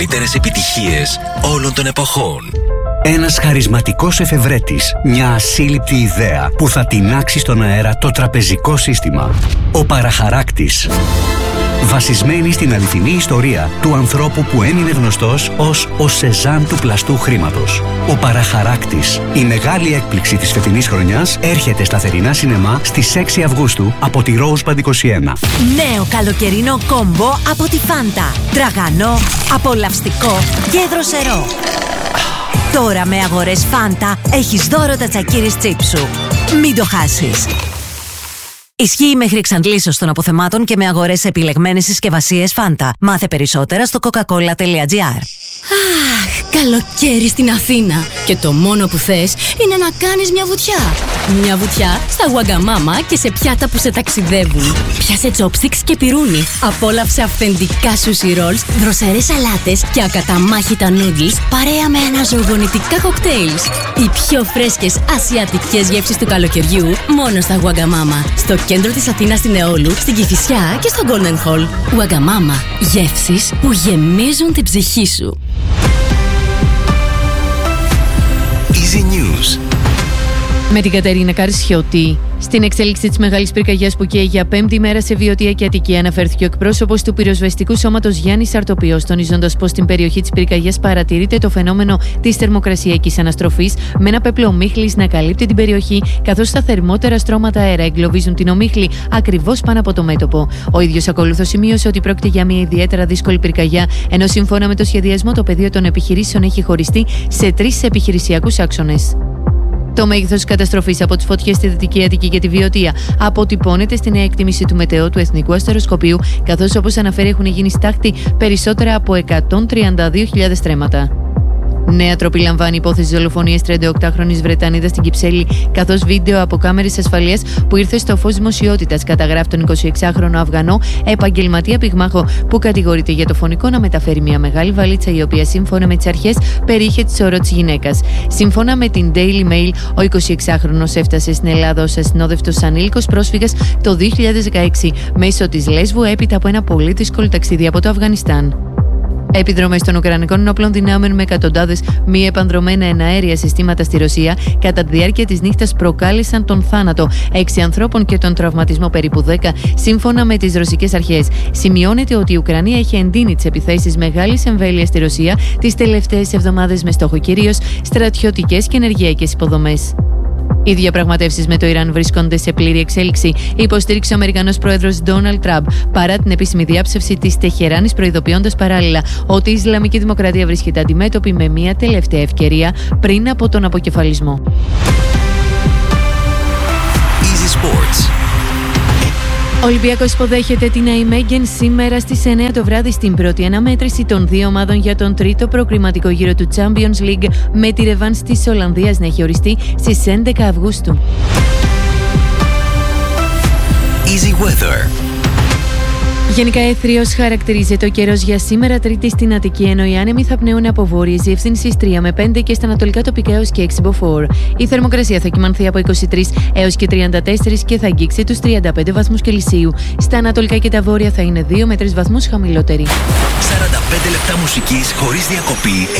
Καλύτερες επιτυχίες όλων των εποχών. Ένας χαρισματικός εφευρέτης, μια ασύλληπτη ιδέα που θα τεινάξει στον αέρα το τραπεζικό σύστημα. Ο παραχαράκτης. Βασισμένη στην αληθινή ιστορία του ανθρώπου που έμεινε γνωστός ως ο Σεζάν του πλαστού χρήματος. Ο παραχαράκτης. Η μεγάλη έκπληξη της φετινής χρονιάς έρχεται στα θερινά σινεμά στις 6 Αυγούστου από τη Rosebud 21. Νέο καλοκαιρινό κόμπο από τη Φάντα. Τραγανό, απολαυστικό και δροσερό. Τώρα με αγορές Φάντα έχεις δώρο τα τσακίρις τσίπ σου. Μην το χάσεις. Ισχύει μέχρι εξαντλήσεως των αποθεμάτων και με αγορές σε επιλεγμένες συσκευασίες Φάντα. Μάθε περισσότερα στο coca-cola.gr. Αχ, καλοκαίρι στην Αθήνα. Και το μόνο που θες είναι να κάνεις μια βουτιά. Μια βουτιά στα Wagamama και σε πιάτα που σε ταξιδεύουν. Πιάσε chopsticks και πυρούνι. Απόλαυσε αυθεντικά sushi rolls, δροσερές σαλάτες και ακαταμάχητα noodles παρέα με αναζωογονητικά κοκτέιλς. Οι πιο φρέσκες ασιατικές γεύσεις του καλοκαιριού μόνο στα Wagamama. Στο κέντρο της Αθήνας στην Εόλου, στην Κηφισιά και στο Golden Hall. Wagamama. Γεύσεις που γεμίζουν την ψυχή σου. Easy News. Με την Κατερίνα Καρσιώτη. Στην εξέλιξη της μεγάλης πυρκαγιάς που καίει για 5η μέρα σε Βιωτία και Αττική, αναφέρθηκε ο εκπρόσωπος του πυροσβεστικού σώματος Γιάννης Σαρτοπιός, τονίζοντας πως στην περιοχή της πυρκαγιάς παρατηρείται το φαινόμενο της θερμοκρασιακής αναστροφής, με ένα πέπλο ομίχλης να καλύπτει την περιοχή, καθώς τα θερμότερα στρώματα αέρα εγκλωβίζουν την ομίχλη ακριβώς πάνω από το μέτωπο. Ο ίδιος ακολούθως σημείωσε ότι πρόκειται για μια ιδιαίτερα δύσκολη πυρκαγιά, ενώ σύμφωνα με το σχεδιασμό το πεδίο των επιχειρήσεων έχει χωριστεί σε 3 επιχειρησιακούς άξονες. Το μέγεθος της καταστροφής από τις φωτιές στη Δυτική Αττική και τη Βιωτία αποτυπώνεται στη νέα εκτίμηση του ΜΕΤΕΟ του Εθνικού Αστεροσκοπείου, καθώς όπως αναφέρει έχουν γίνει στάχτη περισσότερα από 132.000 στρέμματα. Νέα τροπή λαμβάνει η υπόθεση δολοφονίας 38χρονης Βρετανίδας στην Κυψέλη, καθώς βίντεο από κάμερες ασφαλείας που ήρθε στο φως δημοσιότητας καταγράφει τον 26χρονο Αφγανό επαγγελματία πυγμάχο που κατηγορείται για το φωνικό να μεταφέρει μια μεγάλη βαλίτσα η οποία σύμφωνα με τις αρχές περιείχε τη σωρό της γυναίκας. Σύμφωνα με την Daily Mail, ο 26χρονος έφτασε στην Ελλάδα ως ασυνόδευτος ανήλικος πρόσφυγας το 2016 μέσω της Λέσβου έπειτα από ένα πολύ δύσκολο ταξίδι από το Αφγανιστάν. Επιδρομές των Ουκρανικών ενόπλων δυνάμεων με εκατοντάδες μη επανδρομένα εναέρια συστήματα στη Ρωσία κατά τη διάρκεια της νύχτας προκάλεσαν τον θάνατο 6 ανθρώπων και τον τραυματισμό περίπου 10, σύμφωνα με τις ρωσικές αρχές. Σημειώνεται ότι η Ουκρανία έχει εντείνει τις επιθέσεις μεγάλης εμβέλειας στη Ρωσία τις τελευταίες εβδομάδες με στόχο κυρίως στρατιωτικές και ενεργειακές υποδομές. Οι διαπραγματεύσεις με το Ιράν βρίσκονται σε πλήρη εξέλιξη, υποστήριξε ο Αμερικανός πρόεδρος Ντόναλντ Τραμπ, παρά την επίσημη διάψευση της Τεχεράνης, προειδοποιώντας παράλληλα ότι η Ισλαμική Δημοκρατία βρίσκεται αντιμέτωπη με μια τελευταία ευκαιρία πριν από τον αποκεφαλισμό. Easy Sports. Ο Ολυμπιακός υποδέχεται την Αϊμέγεν σήμερα στις 9 το βράδυ στην πρώτη αναμέτρηση των 2 ομάδων για τον τρίτο προκριματικό γύρο του Champions League, με τη ρεβάνς της Ολλανδίας να έχει οριστεί στις 11 Αυγούστου. Easy Weather. Γενικά αιθρίως χαρακτηρίζεται ο καιρός για σήμερα Τρίτη στην Αττική, ενώ οι άνεμοι θα πνέουν από βόρειες διευθύνσεις 3 με 5 και στα ανατολικά τοπικά έως και 6 μποφόρ. Η θερμοκρασία θα κυμανθεί από 23 έως και 34 και θα αγγίξει τους 35 βαθμούς Κελσίου. Στα ανατολικά και τα βόρεια θα είναι 2 με 3 βαθμούς χαμηλότερη. 45 λεπτά μουσικής χωρίς διακοπή,